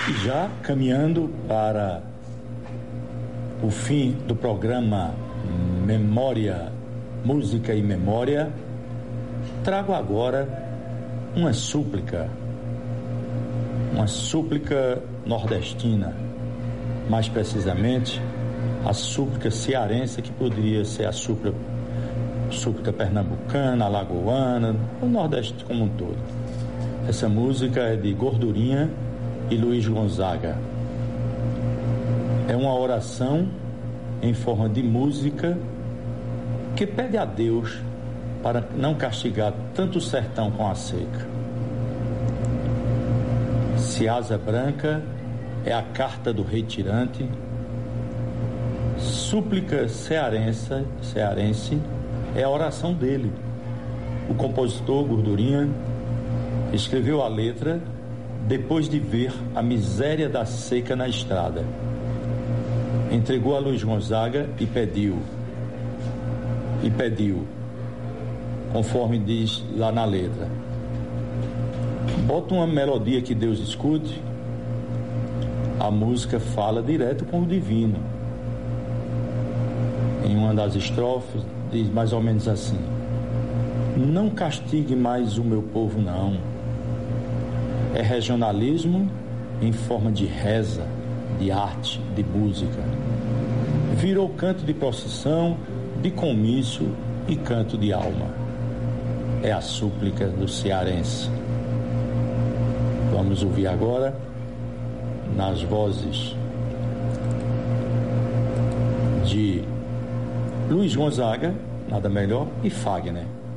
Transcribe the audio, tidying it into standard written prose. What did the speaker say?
Já caminhando para o fim do programa Memória, Música e Memória, trago agora uma súplica nordestina, mais precisamente a súplica cearense, que poderia ser a súplica pernambucana, alagoana, o Nordeste como um todo. Essa música é de Gordurinha e Luiz Gonzaga. É uma oração em forma de música que pede a Deus para não castigar tanto o sertão com a seca. Se Asa Branca é a carta do rei tirante, súplica cearense é a oração dele. O compositor Gordurinha escreveu a letra depois de ver a miséria da seca na estrada. Entregou a Luiz Gonzaga e pediu, conforme diz lá na letra. Bota uma melodia que Deus escute. A música fala direto com o divino. Em uma das estrofes diz mais ou menos assim: não castigue mais o meu povo, não. É regionalismo em forma de reza, de arte, de música. Virou canto de procissão, de comício e canto de alma. É a súplica do cearense. Vamos ouvir agora nas vozes de Luiz Gonzaga, nada melhor, e Fagner.